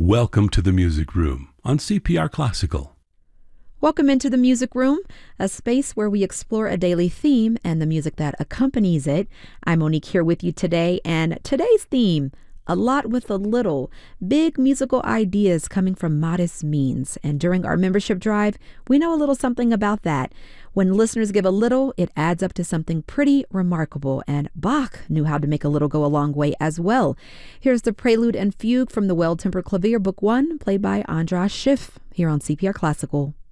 Welcome to the Music Room on CPR Classical. Welcome into the Music Room, a space where we explore a daily theme and the music that accompanies it. I'm Monique here with you today, and today's theme, a lot with a little, big musical ideas coming from modest means. And during our membership drive, we know a little something about that. When listeners give a little, it adds up to something pretty remarkable, and Bach knew how to make a little go a long way as well. Here's the Prelude and Fugue from the Well-Tempered Clavier, Book 1, played by Andras Schiff, here on CPR Classical.